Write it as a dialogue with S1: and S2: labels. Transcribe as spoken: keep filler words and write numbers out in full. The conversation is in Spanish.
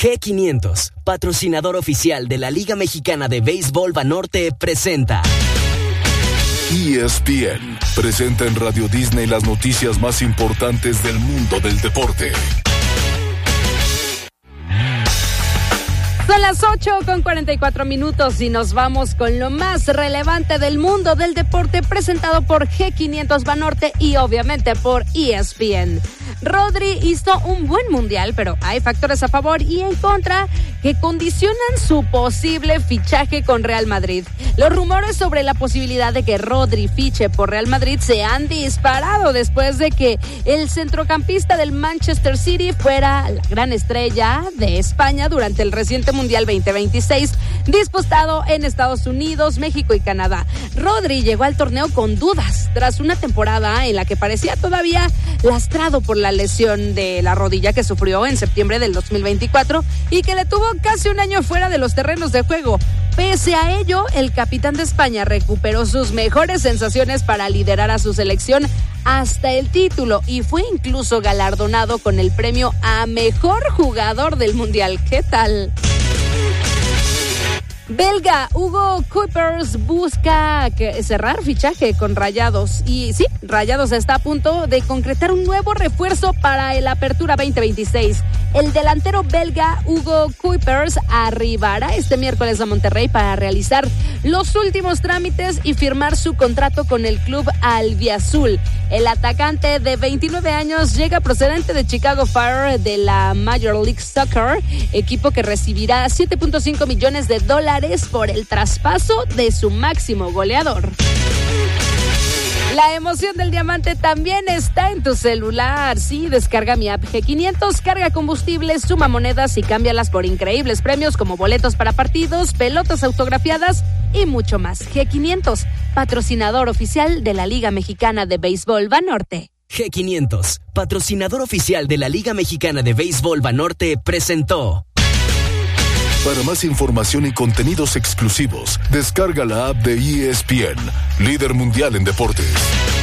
S1: G quinientos, patrocinador oficial de la Liga Mexicana de Béisbol Banorte, presenta
S2: E S P N presenta en Radio Disney las noticias más importantes del mundo del deporte.
S3: Son las ocho con cuarenta y cuatro minutos y nos vamos con lo más relevante del mundo del deporte, presentado por G quinientos Banorte y obviamente por E S P N. Rodri hizo un buen mundial, pero hay factores a favor y en contra que condicionan su posible fichaje con Real Madrid. Los rumores sobre la posibilidad de que Rodri fiche por Real Madrid se han disparado después de que el centrocampista del Manchester City fuera la gran estrella de España durante el reciente Mundial veinte veintiséis, disputado en Estados Unidos, México y Canadá. Rodri llegó al torneo con dudas tras una temporada en la que parecía todavía lastrado por la lesión de la rodilla que sufrió en septiembre del dos mil veinticuatro y que le tuvo casi un año fuera de los terrenos de juego. Pese a ello, el capitán de España recuperó sus mejores sensaciones para liderar a su selección hasta el título y fue incluso galardonado con el premio a mejor jugador del mundial. ¿Qué tal? Belga Hugo Kuipers busca que cerrar fichaje con Rayados y sí, Rayados está a punto de concretar un nuevo refuerzo para el Apertura veinte veintiséis. El delantero belga Hugo Kuipers arribará este miércoles a Monterrey para realizar los últimos trámites y firmar su contrato con el club albiazul. El atacante de veintinueve años llega procedente de Chicago Fire de la Major League Soccer, equipo que recibirá siete punto cinco millones de dólares por el traspaso de su máximo goleador. La emoción del diamante también está en tu celular. Sí, descarga mi app G quinientos, carga combustible, suma monedas y cámbialas por increíbles premios como boletos para partidos, pelotas autografiadas y mucho más. G quinientos, patrocinador oficial de la Liga Mexicana de Béisbol Banorte.
S1: G quinientos, patrocinador oficial de la Liga Mexicana de Béisbol Banorte, presentó.
S2: Para más información y contenidos exclusivos, descarga la app de E S P N, líder mundial en deportes.